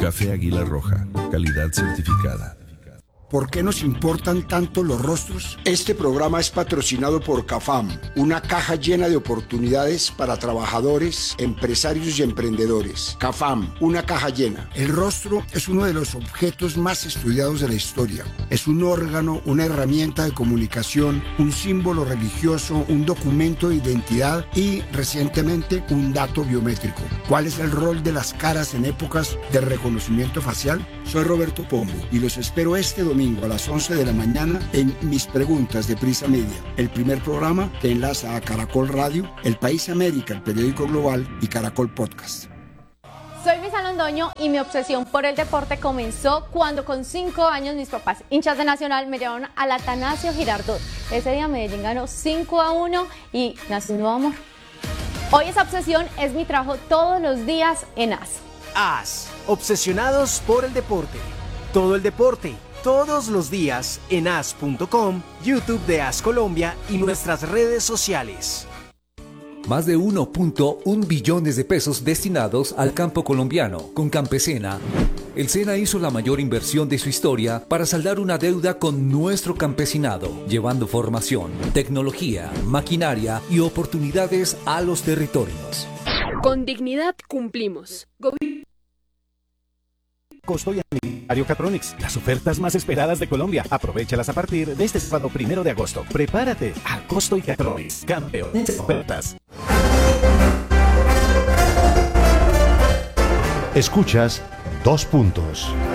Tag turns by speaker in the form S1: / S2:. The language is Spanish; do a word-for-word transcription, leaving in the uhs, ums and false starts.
S1: Café Águila Roja, calidad certificada.
S2: ¿Por qué nos importan tanto los rostros? Este programa es patrocinado por CAFAM, una caja llena de oportunidades para trabajadores, empresarios y emprendedores. CAFAM, una caja llena. El rostro es uno de los objetos más estudiados de la historia. Es un órgano, una herramienta de comunicación, un símbolo religioso, un documento de identidad y, recientemente, un dato biométrico. ¿Cuál es el rol de las caras en épocas de reconocimiento facial? Soy Roberto Pombo y los espero este domingo a las once de la mañana en Mis Preguntas de Prisa Media, el primer programa que enlaza a Caracol Radio, El País América, el periódico global y Caracol Podcast.
S3: Soy Misa Londoño y mi obsesión por el deporte comenzó cuando con cinco años mis papás, hinchas de Nacional, me llevaron al Atanasio Girardot. Ese día Medellín ganó cinco a uno y nació un nuevo amor. Hoy esa obsesión es mi trabajo todos los días en A S.
S4: A S, obsesionados por el deporte. Todo el deporte, todos los días en A S punto com, YouTube de A S Colombia y nuestras redes sociales.
S5: Más de uno punto uno billones de pesos destinados al campo colombiano. Con Campesena, el SENA hizo la mayor inversión de su historia para saldar una deuda con nuestro campesinado, llevando formación, tecnología, maquinaria y oportunidades a los territorios.
S6: Con dignidad cumplimos. Gobi-
S7: Costo y aniversario Catronics, las ofertas más esperadas de Colombia. Aprovéchalas a partir de este sábado primero de agosto. Prepárate a Costo y Catronics, campeones de ofertas.
S8: Escuchas Dos Puntos.